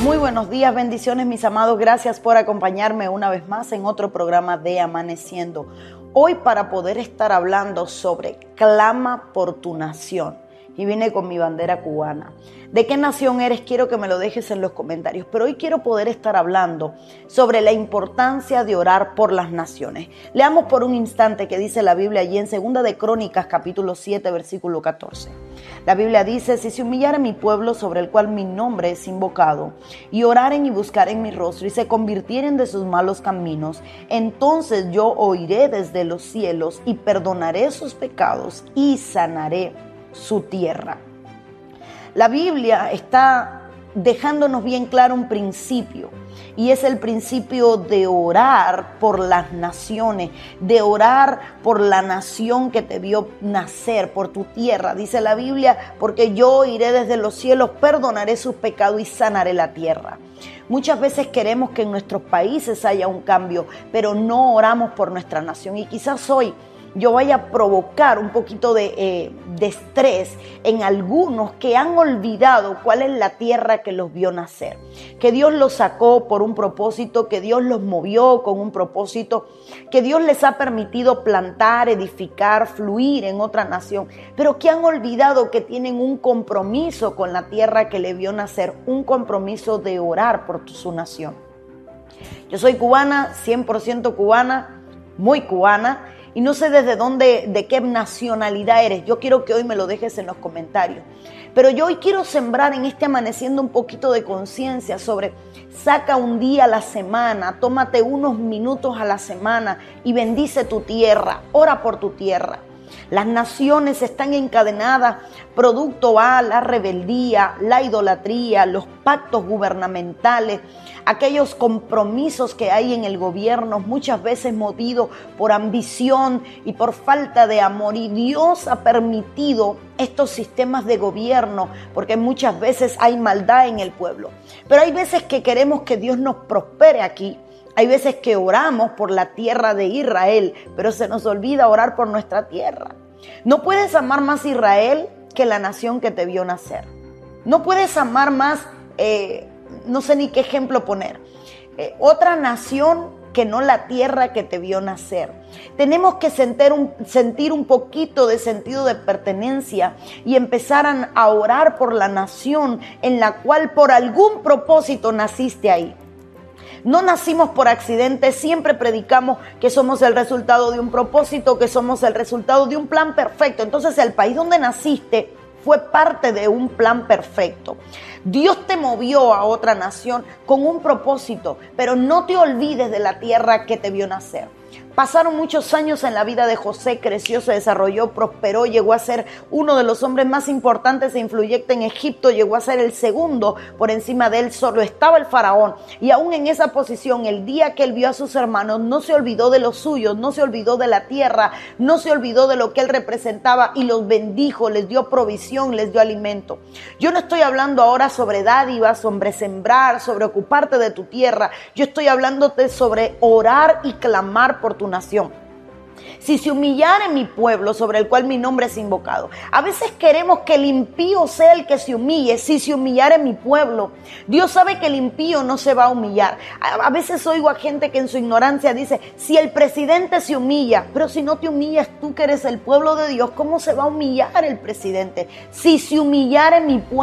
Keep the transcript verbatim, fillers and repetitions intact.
Muy buenos días, bendiciones mis amados, gracias por acompañarme una vez más en otro programa de Amaneciendo. Hoy para poder estar hablando sobre clama por tu nación. Y vine con mi bandera cubana. ¿De qué nación eres? Quiero que me lo dejes en los comentarios. Pero hoy quiero poder estar hablando sobre la importancia de orar por las naciones. Leamos por un instante que dice la Biblia allí en Segunda de Crónicas, capítulo siete, versículo catorce. La Biblia dice, si se humillare mi pueblo sobre el cual mi nombre es invocado, y oraren y buscaren mi rostro, y se convirtieren de sus malos caminos, entonces yo oiré desde los cielos, y perdonaré sus pecados, y sanaré su tierra. La Biblia está dejándonos bien claro un principio, y es el principio de orar por las naciones, de orar por la nación que te vio nacer, por tu tierra. Dice la Biblia, porque yo iré desde los cielos, perdonaré sus pecados y sanaré la tierra. Muchas veces queremos que en nuestros países haya un cambio, pero no oramos por nuestra nación. Y quizás hoy yo vaya a provocar un poquito de, eh, de estrés en algunos que han olvidado cuál es la tierra que los vio nacer. Que Dios los sacó por un propósito, que Dios los movió con un propósito, que Dios les ha permitido plantar, edificar, fluir en otra nación, pero que han olvidado que tienen un compromiso con la tierra que le vio nacer, un compromiso de orar por su nación. Yo soy cubana, cien por ciento cubana, muy cubana, y no sé desde dónde, de qué nacionalidad eres. Yo quiero que hoy me lo dejes en los comentarios. Pero yo hoy quiero sembrar en este amaneciendo un poquito de conciencia sobre saca un día a la semana, tómate unos minutos a la semana y bendice tu tierra, ora por tu tierra. Las naciones están encadenadas producto a la rebeldía, la idolatría, los pactos gubernamentales, aquellos compromisos que hay en el gobierno, muchas veces movidos por ambición y por falta de amor. Y Dios ha permitido estos sistemas de gobierno porque muchas veces hay maldad en el pueblo. Pero hay veces que queremos que Dios nos prospere aquí. Hay veces que oramos por la tierra de Israel, pero se nos olvida orar por nuestra tierra. No puedes amar más Israel que la nación que te vio nacer. No puedes amar más, eh, no sé ni qué ejemplo poner, eh, otra nación que no la tierra que te vio nacer. Tenemos que sentir un, sentir un poquito de sentido de pertenencia y empezar a, a orar por la nación en la cual por algún propósito naciste ahí. No nacimos por accidente, siempre predicamos que somos el resultado de un propósito, que somos el resultado de un plan perfecto. Entonces el país donde naciste fue parte de un plan perfecto. Dios te movió a otra nación con un propósito, pero no te olvides de la tierra que te vio nacer. Pasaron muchos años en la vida de José, creció, se desarrolló, prosperó, llegó a ser uno de los hombres más importantes e influyentes en Egipto, llegó a ser el segundo, por encima de él solo estaba el faraón. Y aún en esa posición, el día que él vio a sus hermanos, no se olvidó de los suyos, no se olvidó de la tierra, no se olvidó de lo que él representaba y los bendijo, les dio provisión, les dio alimento. Yo no estoy hablando ahora sobre dádivas, sobre sembrar, sobre ocuparte de tu tierra. Yo estoy hablándote sobre orar y clamar por tu nación. Si se humillare mi pueblo sobre el cual mi nombre es invocado. A veces queremos que el impío sea el que se humille. Si se humillare mi pueblo, Dios sabe que el impío no se va a humillar. A, a veces oigo a gente que en su ignorancia dice, si el presidente se humilla, pero si no te humillas tú que eres el pueblo de Dios, ¿cómo se va a humillar el presidente? Si se humillare mi pueblo,